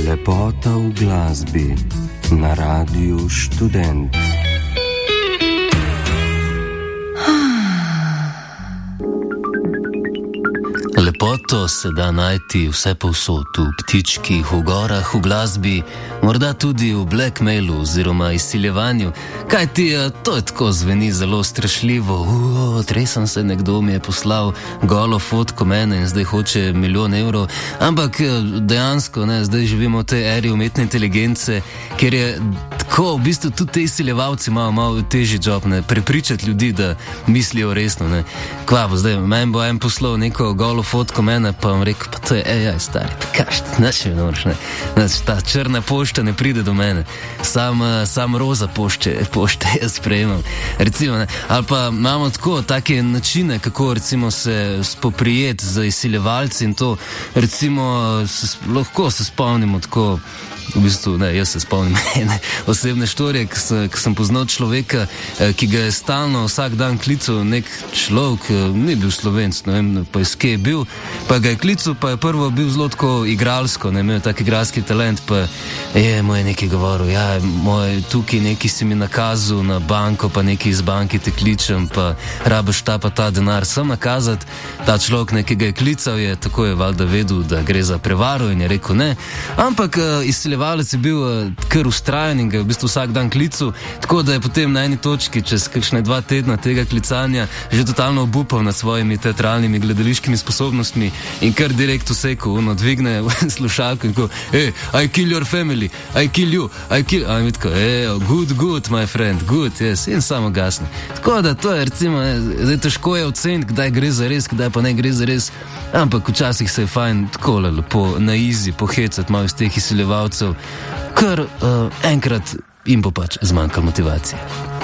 Lepota v glasbi na Radiu Študent. Lepoto se da najti vse povsod, v ptičkih, v gorah, v glasbi, morda tudi v blackmailu oziroma izsiljevanju. Kaj ti, to je tako zveni zelo strašljivo. Tresem se, nekdo mi je poslal golo fotko mene in zdaj hoče 1 milijon evrov. Ampak dejansko, zdaj živimo v tej eri umetne inteligence, kjer je tako, v bistvu tudi te izsiljevalci malo težji job, prepričati ljudi, da mislijo resno. Kva bo zdaj, meni bo en poslal neko golo fotko mene, pa vam rekel, pa to je AI, stari, pa kaš, neče mi noriš, ta črna pošta ne pride do mene, sam roza pošte jaz sprejemam, recimo, ali pa imamo tako, take načine, kako recimo se spoprijeti z izsiljevalci in to, recimo, lahko se spomnimo tako, v bistvu, jaz se spomnim ene osebne štorije, ki sem poznal človeka, ki ga je stalno vsak dan klical nek človek, ni bil Slovenc, ne vem, pa iz kje je bil, pa ga je klical, pa je prvo bil zelo tako igralsko, imel tak igralski talent, pa je moj nekaj govoril, moj tukaj neki si mi nakazal na banko, pa neki iz banki te kličem, pa rabiš ta pa ta denar sem nakazati, ta človek nekaj ga je klical, je tako je valjda vedel, da gre za prevaro in je rekel ne, ampak izsiljevalec je bil kar ustrajen in ga je v bistvu vsak dan klical, tako da je potem na eni točki čez kakšne 2 tedna tega klicanja že totalno obupal nad svojimi teatralnimi gledališkimi sposobnostmi in kar direkt vseko, dvigne slušalko in ko, I kill your family, I kill you, I kill, a mi tako, good, my friend, good, yes, in samo gasne. Tako da to je recimo, zdaj težko je oceniti, kdaj gre za res, kdaj pa ne gre za res, ampak včasih se je fajn tako lepo na easy pohecati malo iz teh izsiljevalcev, ker enkrat jim bo pač zmanjkalo motivacije.